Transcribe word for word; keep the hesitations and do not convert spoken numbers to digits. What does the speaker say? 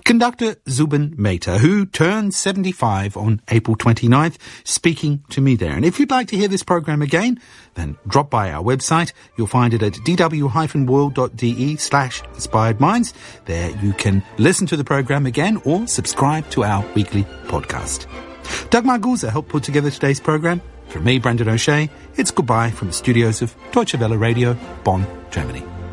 Conductor Zubin Mehta, who turned seventy-five on April twenty-ninth, speaking to me there. And if you'd like to hear this program again, then drop by our website. You'll find it at dw-world.de slash inspired minds. There you can listen to the program again or subscribe to our weekly podcast. Dagmar Gulzer helped put together today's program. From me, Brendan O'Shea, it's goodbye from the studios of Deutsche Welle Radio, Bonn, Germany.